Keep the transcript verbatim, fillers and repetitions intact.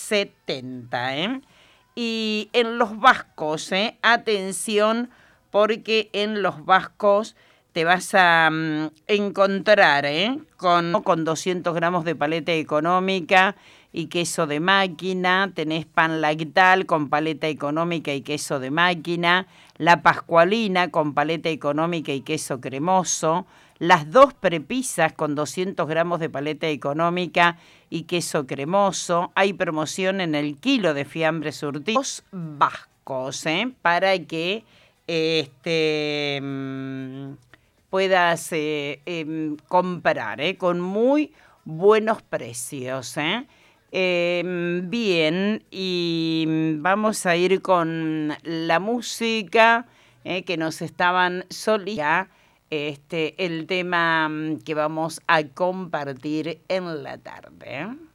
setenta, ¿eh? Y en los vascos, ¿eh? Atención, porque en los vascos te vas a um, encontrar, ¿eh? Con, con doscientos gramos de paleta económica y queso de máquina, tenés pan lactal con paleta económica y queso de máquina, la pascualina con paleta económica y queso cremoso, las dos prepisas con doscientos gramos de paleta económica y queso cremoso. Hay promoción en el kilo de fiambres surtidos vascos, ¿eh? Para que este, mmm, puedas eh, eh, comprar, ¿eh? Con muy buenos precios, ¿eh? Eh, bien, y vamos a ir con la música eh, que nos estaban solicitando, este, el tema que vamos a compartir en la tarde.